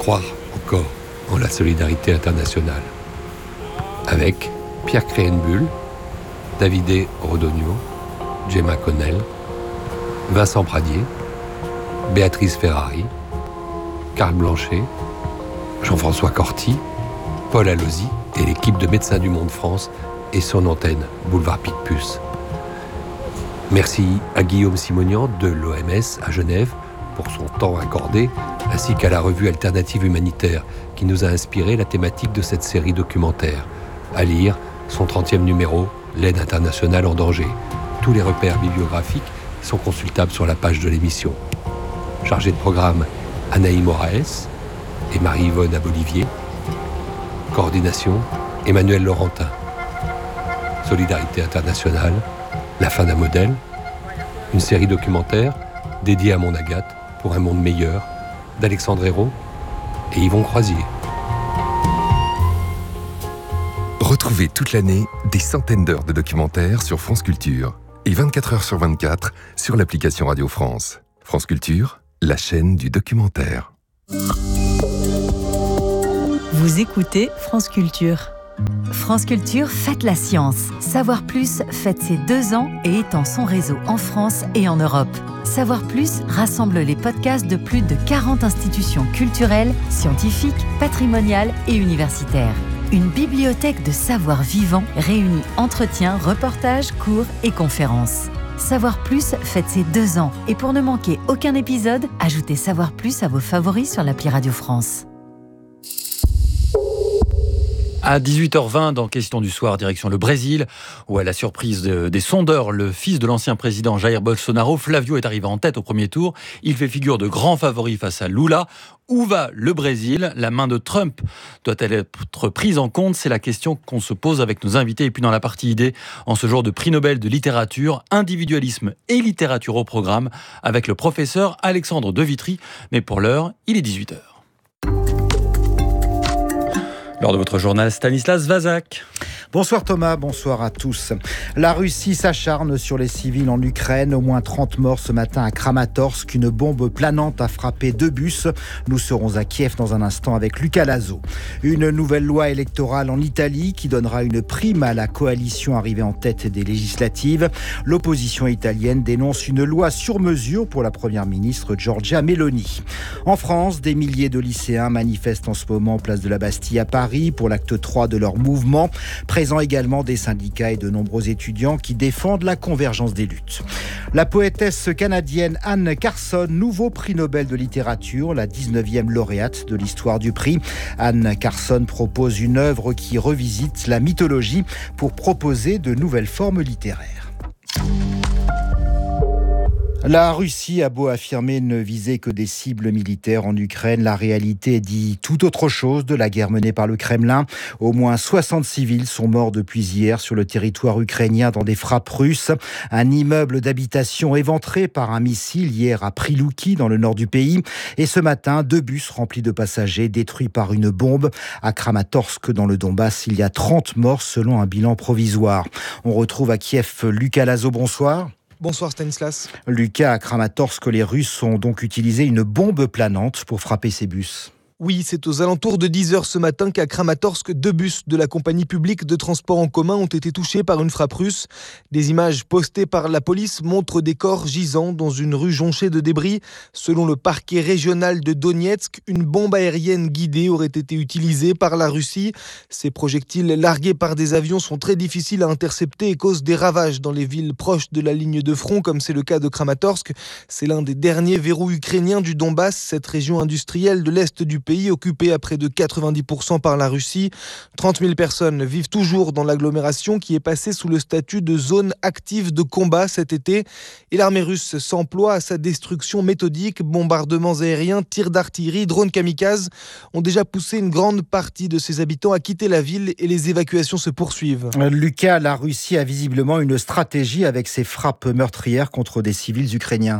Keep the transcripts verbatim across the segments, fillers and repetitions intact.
croire encore en la solidarité internationale. Avec Pierre Créhenbuhl, Davide Rodogno, Gemma Connell, Vincent Pradier, Béatrice Ferrari, Karl Blanchet, Jean-François Corti, Paul Allozy et l'équipe de Médecins du Monde France et son antenne Boulevard Picpus. Merci à Guillaume Simonian de l'O M S à Genève pour son temps accordé, ainsi qu'à la revue Alternative Humanitaire qui nous a inspiré la thématique de cette série documentaire. À lire son trentième numéro, L'aide internationale en danger. Tous les repères bibliographiques sont consultables sur la page de l'émission. Chargé de programme, Anaïs Moraes et Marie-Yvonne Abolivier. Coordination, Emmanuel Laurentin. Solidarité internationale, la fin d'un modèle. Une série documentaire dédiée à mon Agathe pour un monde meilleur, d'Alexandre Hérault et Yvon Croisier. Retrouvez toute l'année des centaines d'heures de documentaires sur France Culture et vingt-quatre heures sur vingt-quatre sur l'application Radio France. France Culture, la chaîne du documentaire. Vous écoutez France Culture. France Culture fête la science. Savoir Plus fête ses deux ans et étend son réseau en France et en Europe. Savoir Plus rassemble les podcasts de plus de quarante institutions culturelles, scientifiques, patrimoniales et universitaires. Une bibliothèque de savoir vivant réunit entretiens, reportages, cours et conférences. Savoir Plus fête ses deux ans et pour ne manquer aucun épisode, ajoutez Savoir Plus à vos favoris sur l'appli Radio France. À dix-huit heures vingt, dans Question du soir, direction le Brésil, où à la surprise de, des sondeurs, le fils de l'ancien président Jair Bolsonaro, Flavio, est arrivé en tête au premier tour. Il fait figure de grand favori face à Lula. Où va le Brésil ? La main de Trump doit-elle être prise en compte ? C'est la question qu'on se pose avec nos invités. Et puis dans la partie idée, en ce jour de prix Nobel de littérature, individualisme et littérature au programme, avec le professeur Alexandre de Vitry. Mais pour l'heure, il est dix-huit heures. Lors de votre journal, Stanislas Vazak. Bonsoir Thomas, bonsoir à tous. La Russie s'acharne sur les civils en Ukraine. Au moins trente morts ce matin à Kramatorsk. Une bombe planante a frappé deux bus. Nous serons à Kiev dans un instant avec Luca Lazo. Une nouvelle loi électorale en Italie qui donnera une prime à la coalition arrivée en tête des législatives. L'opposition italienne dénonce une loi sur mesure pour la première ministre Giorgia Meloni. En France, des milliers de lycéens manifestent en ce moment place de la Bastille à Paris pour l'acte trois de leur mouvement. Présent également des syndicats et de nombreux étudiants qui défendent la convergence des luttes. La poétesse canadienne Anne Carson, nouveau prix Nobel de littérature, la dix-neuvième lauréate de l'histoire du prix. Anne Carson propose une œuvre qui revisite la mythologie pour proposer de nouvelles formes littéraires. La Russie a beau affirmer ne viser que des cibles militaires en Ukraine, la réalité dit tout autre chose de la guerre menée par le Kremlin. Au moins soixante civils sont morts depuis hier sur le territoire ukrainien dans des frappes russes. Un immeuble d'habitation éventré par un missile hier à Prilouki dans le nord du pays. Et ce matin, deux bus remplis de passagers détruits par une bombe. À Kramatorsk dans le Donbass, il y a trente morts selon un bilan provisoire. On retrouve à Kiev Luca Lazo, bonsoir. Bonsoir Stanislas. Lucas, à Kramatorsk, les Russes ont donc utilisé une bombe planante pour frapper ces bus. Oui, c'est aux alentours de dix heures ce matin qu'à Kramatorsk, deux bus de la compagnie publique de transport en commun ont été touchés par une frappe russe. Des images postées par la police montrent des corps gisant dans une rue jonchée de débris. Selon le parquet régional de Donetsk, une bombe aérienne guidée aurait été utilisée par la Russie. Ces projectiles largués par des avions sont très difficiles à intercepter et causent des ravages dans les villes proches de la ligne de front, comme c'est le cas de Kramatorsk. C'est l'un des derniers verrous ukrainiens du Donbass, cette région industrielle de l'est du pays. pays occupé à près de quatre-vingt-dix pour cent par la Russie. trente mille personnes vivent toujours dans l'agglomération qui est passée sous le statut de zone active de combat cet été. Et l'armée russe s'emploie à sa destruction méthodique. Bombardements aériens, tirs d'artillerie, drones kamikazes ont déjà poussé une grande partie de ses habitants à quitter la ville et les évacuations se poursuivent. Lucas, la Russie a visiblement une stratégie avec ses frappes meurtrières contre des civils ukrainiens.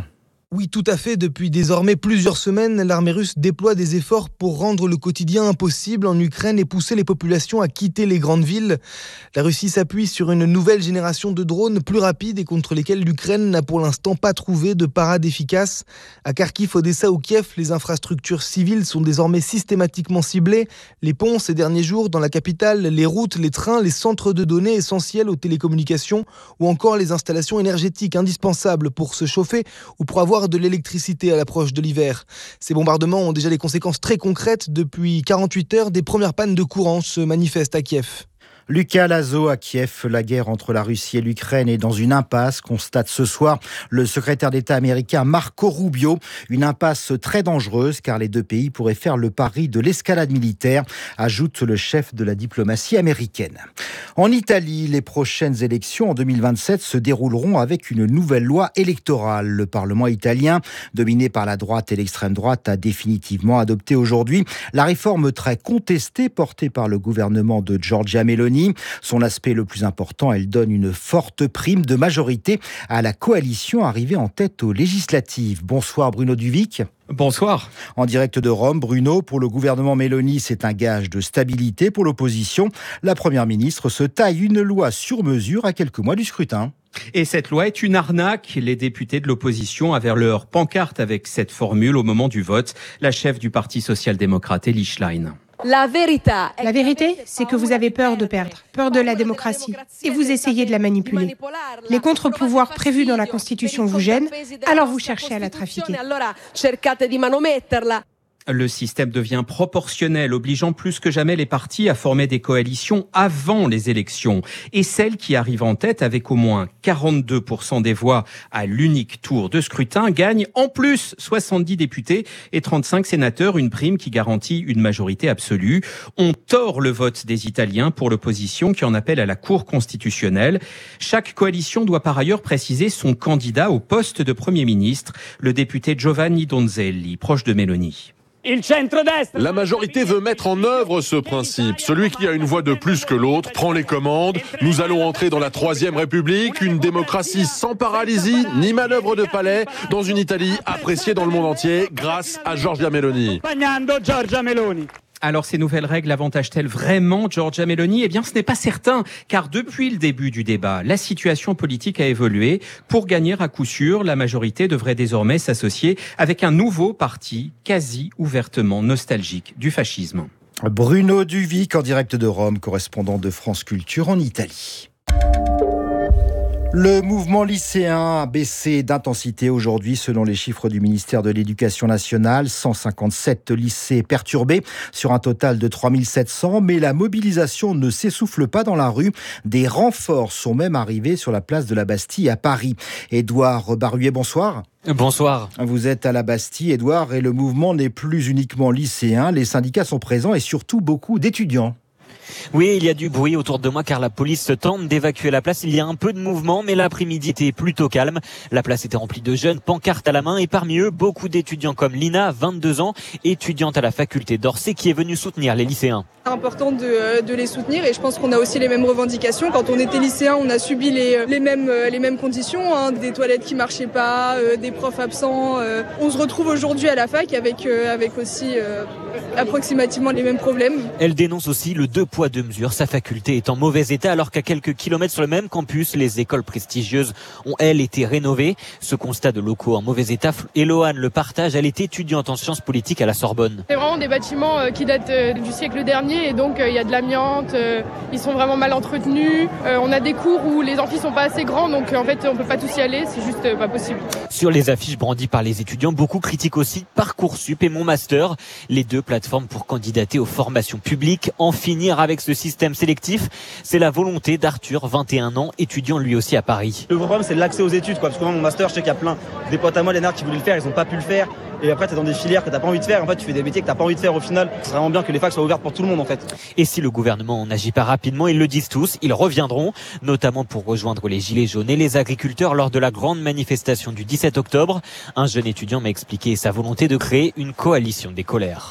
Oui, tout à fait. Depuis désormais plusieurs semaines, l'armée russe déploie des efforts pour rendre le quotidien impossible en Ukraine et pousser les populations à quitter les grandes villes. La Russie s'appuie sur une nouvelle génération de drones plus rapides et contre lesquels l'Ukraine n'a pour l'instant pas trouvé de parade efficace. À Kharkiv, Odessa ou Kiev, les infrastructures civiles sont désormais systématiquement ciblées. Les ponts ces derniers jours dans la capitale, les routes, les trains, les centres de données essentiels aux télécommunications ou encore les installations énergétiques indispensables pour se chauffer ou pour avoir de l'électricité à l'approche de l'hiver. Ces bombardements ont déjà des conséquences très concrètes. Depuis quarante-huit heures, des premières pannes de courant se manifestent à Kiev. Lucas Lazo à Kiev, la guerre entre la Russie et l'Ukraine est dans une impasse, constate ce soir le secrétaire d'État américain Marco Rubio. Une impasse très dangereuse car les deux pays pourraient faire le pari de l'escalade militaire, ajoute le chef de la diplomatie américaine. En Italie, les prochaines élections en deux mille vingt-sept se dérouleront avec une nouvelle loi électorale. Le Parlement italien, dominé par la droite et l'extrême droite, a définitivement adopté aujourd'hui la réforme très contestée portée par le gouvernement de Giorgia Meloni. Son aspect le plus important, elle donne une forte prime de majorité à la coalition arrivée en tête aux législatives. Bonsoir Bruno Duvic. Bonsoir. En direct de Rome, Bruno, pour le gouvernement Meloni, c'est un gage de stabilité pour l'opposition. La première ministre se taille une loi sur mesure à quelques mois du scrutin. Et cette loi est une arnaque. Les députés de l'opposition avaient leur pancarte avec cette formule au moment du vote. La chef du Parti social-démocrate, Elly Schlein. La vérité, c'est que vous avez peur de perdre, peur de la démocratie, et vous essayez de la manipuler. Les contre-pouvoirs prévus dans la Constitution vous gênent, alors vous cherchez à la trafiquer. Le système devient proportionnel, obligeant plus que jamais les partis à former des coalitions avant les élections. Et celle qui arrive en tête avec au moins quarante-deux pour cent des voix à l'unique tour de scrutin gagne en plus soixante-dix députés et trente-cinq sénateurs, une prime qui garantit une majorité absolue. On tord le vote des Italiens pour l'opposition qui en appelle à la Cour constitutionnelle. Chaque coalition doit par ailleurs préciser son candidat au poste de Premier ministre, le député Giovanni Donzelli, proche de Meloni. La majorité veut mettre en œuvre ce principe. Celui qui a une voix de plus que l'autre prend les commandes. Nous allons entrer dans la Troisième République, une démocratie sans paralysie ni manœuvre de palais, dans une Italie appréciée dans le monde entier grâce à Giorgia Meloni. Alors, ces nouvelles règles avantagent-elles vraiment Giorgia Meloni ? Eh bien, ce n'est pas certain, car depuis le début du débat, la situation politique a évolué. Pour gagner à coup sûr, la majorité devrait désormais s'associer avec un nouveau parti quasi ouvertement nostalgique du fascisme. Bruno Duvic en direct de Rome, correspondant de France Culture en Italie. Le mouvement lycéen a baissé d'intensité aujourd'hui selon les chiffres du ministère de l'Éducation nationale. cent cinquante-sept lycées perturbés sur un total de trois mille sept cents. Mais la mobilisation ne s'essouffle pas dans la rue. Des renforts sont même arrivés sur la place de la Bastille à Paris. Édouard Baruet, bonsoir. Bonsoir. Vous êtes à la Bastille, Édouard, et le mouvement n'est plus uniquement lycéen. Les syndicats sont présents et surtout beaucoup d'étudiants. Oui, il y a du bruit autour de moi car la police tente d'évacuer la place. Il y a un peu de mouvement, mais l'après-midi était plutôt calme. La place était remplie de jeunes, pancartes à la main, et parmi eux, beaucoup d'étudiants comme Lina, vingt-deux ans, étudiante à la faculté d'Orsay, qui est venue soutenir les lycéens. C'est important de, de les soutenir et je pense qu'on a aussi les mêmes revendications. Quand on était lycéen, on a subi les, les, mêmes, les mêmes conditions, hein, des toilettes qui marchaient pas, euh, des profs absents. Euh. On se retrouve aujourd'hui à la fac avec, euh, avec aussi euh, approximativement les mêmes problèmes. Elle dénonce aussi le deux poids deux mesures. Sa faculté est en mauvais état alors qu'à quelques kilomètres sur le même campus, les écoles prestigieuses ont, elles, été rénovées. Ce constat de locaux en mauvais état, Eloane le partage. Elle est étudiante en sciences politiques à la Sorbonne. C'est vraiment des bâtiments qui datent du siècle dernier. Et donc il euh, y a de l'amiante, euh, ils sont vraiment mal entretenus. Euh, on a des cours où les amphis sont pas assez grands, donc euh, en fait on peut pas tous y aller, c'est juste euh, pas possible. Sur les affiches brandies par les étudiants, beaucoup critiquent aussi Parcoursup et Mon Master, les deux plateformes pour candidater aux formations publiques. En finir avec ce système sélectif, c'est la volonté d'Arthur, vingt et un ans, étudiant lui aussi à Paris. Le gros problème c'est l'accès aux études, quoi, parce que moi mon master, je sais qu'il y a plein des potes à moi, les nerds qui voulaient le faire, ils ont pas pu le faire. Et après, t'es dans des filières que t'as pas envie de faire. En fait, tu fais des métiers que t'as pas envie de faire au final. C'est vraiment bien que les facs soient ouvertes pour tout le monde, en fait. Et si le gouvernement n'agit pas rapidement, ils le disent tous, ils reviendront, notamment pour rejoindre les gilets jaunes et les agriculteurs lors de la grande manifestation du dix-sept octobre. Un jeune étudiant m'a expliqué sa volonté de créer une coalition des colères.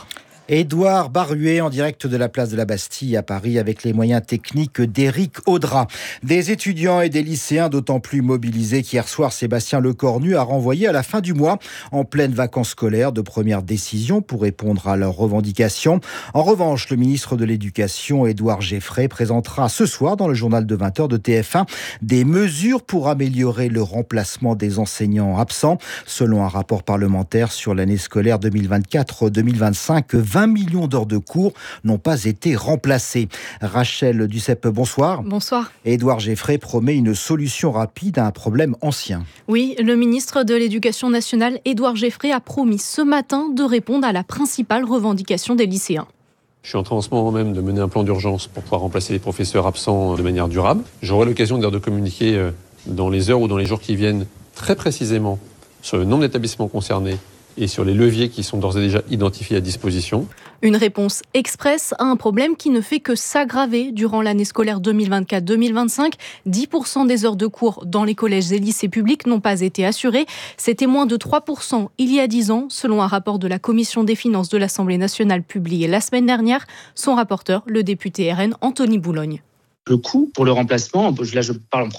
Édouard Baruet en direct de la place de la Bastille à Paris avec les moyens techniques d'Éric Audra. Des étudiants et des lycéens d'autant plus mobilisés qu'hier soir, Sébastien Lecornu a renvoyé à la fin du mois, en pleine vacances scolaires, de premières décisions pour répondre à leurs revendications. En revanche, le ministre de l'Éducation, Édouard Geffray, présentera ce soir dans le journal de vingt heures de T F un des mesures pour améliorer le remplacement des enseignants absents. Selon un rapport parlementaire sur l'année scolaire deux mille vingt-quatre deux mille vingt-cinq, vingt millions d'heures de cours n'ont pas été remplacées. Rachel Duceppe, bonsoir. Bonsoir. Édouard Geffray promet une solution rapide à un problème ancien. Oui, le ministre de l'Éducation nationale, Édouard Geffray, a promis ce matin de répondre à la principale revendication des lycéens. Je suis en train en ce moment même de mener un plan d'urgence pour pouvoir remplacer les professeurs absents de manière durable. J'aurai l'occasion d'ailleurs de communiquer dans les heures ou dans les jours qui viennent très précisément sur le nombre d'établissements concernés et sur les leviers qui sont d'ores et déjà identifiés à disposition. Une réponse express à un problème qui ne fait que s'aggraver durant l'année scolaire deux mille vingt-quatre deux mille vingt-cinq. dix pour cent des heures de cours dans les collèges et lycées publics n'ont pas été assurées. C'était moins de trois pour cent il y a dix ans, selon un rapport de la Commission des finances de l'Assemblée nationale publié la semaine dernière. Son rapporteur, le député R N Anthony Boulogne. Le coût pour le remplacement, là je parle en